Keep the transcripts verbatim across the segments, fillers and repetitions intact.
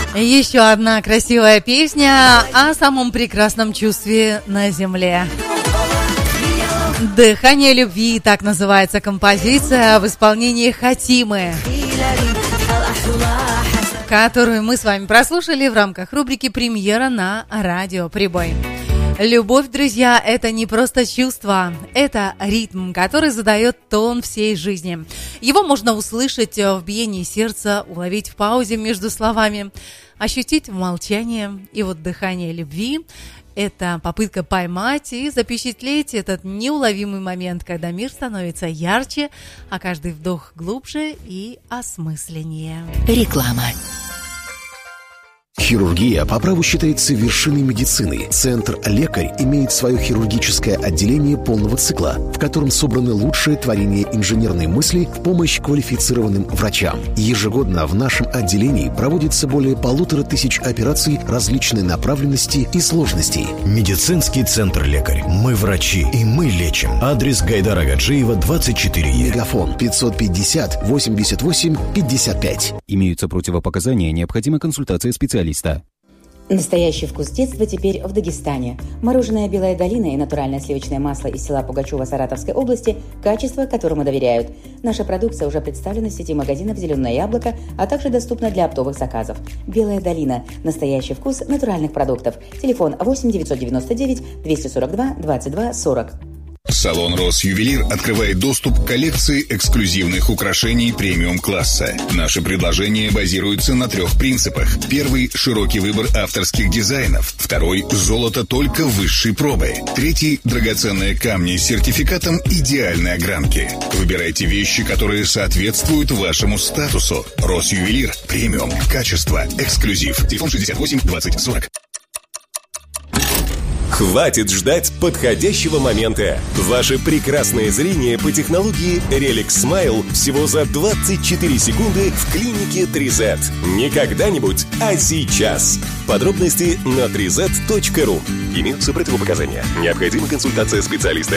Еще одна красивая песня о самом прекрасном чувстве на земле. «Дыхание любви» — так называется композиция в исполнении Хатимы, которую мы с вами прослушали в рамках рубрики «Премьера» на Радио Прибой. Любовь, друзья, это не просто чувство, это ритм, который задает тон всей жизни. Его можно услышать в биении сердца, уловить в паузе между словами, ощутить в молчании. И вот дыхание любви – это попытка поймать и запечатлеть этот неуловимый момент, когда мир становится ярче, а каждый вдох глубже и осмысленнее. Реклама. Хирургия по праву считается вершиной медицины. Центр «Лекарь» имеет свое хирургическое отделение полного цикла, в котором собраны лучшие творения инженерной мысли в помощь квалифицированным врачам. Ежегодно в нашем отделении проводится более полутора тысяч операций различной направленности и сложностей. Медицинский центр «Лекарь». Мы врачи, и мы лечим. Адрес Гайдара Гаджиева, двадцать четыре Е. Мегафон пятьсот пятьдесят восемьдесят восемь пятьдесят пять. Имеются противопоказания, необходима консультация специалиста. Настоящий вкус детства теперь в Дагестане. Мороженое «Белая долина» и натуральное сливочное масло из села Пугачева Саратовской области – качество, которому доверяют. Наша продукция уже представлена в сети магазинов «Зеленое яблоко», а также доступна для оптовых заказов. «Белая долина» – настоящий вкус натуральных продуктов. Телефон восемь девятьсот девяносто девять двести сорок два двадцать два сорок. Салон «Росювелир» открывает доступ к коллекции эксклюзивных украшений премиум-класса. Наши предложения базируются на трех принципах. Первый – широкий выбор авторских дизайнов. Второй – золото только высшей пробы. Третий – драгоценные камни с сертификатом идеальной огранки. Выбирайте вещи, которые соответствуют вашему статусу. «Росювелир» – премиум, качество, эксклюзив. Телефон шестьдесят восемь двадцать сорок. Хватит ждать подходящего момента. Ваше прекрасное зрение по технологии Relic Smile всего за двадцать четыре секунды в клинике три зет. Не когда-нибудь, а сейчас. Подробности на три зет точка ру. Имеются противопоказания. Необходима консультация специалиста.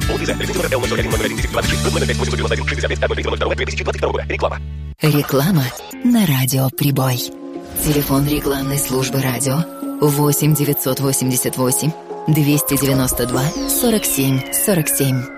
Реклама на Радио Прибой. Телефон рекламной службы радио восемь девятьсот восемьдесят восемь двести девяносто два сорок семь сорок семь.